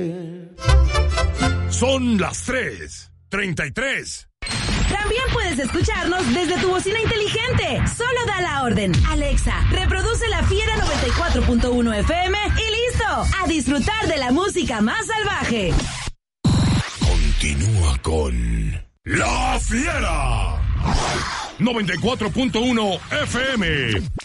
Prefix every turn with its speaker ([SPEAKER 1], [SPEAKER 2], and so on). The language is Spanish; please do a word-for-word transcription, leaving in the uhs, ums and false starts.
[SPEAKER 1] Son las tres treinta y tres.
[SPEAKER 2] También puedes escucharnos desde tu bocina inteligente. Solo da la orden. Alexa, reproduce La Fiera noventa y cuatro punto uno F M y listo. A disfrutar de la música más salvaje.
[SPEAKER 1] Continúa con La Fiera noventa y cuatro punto uno F M.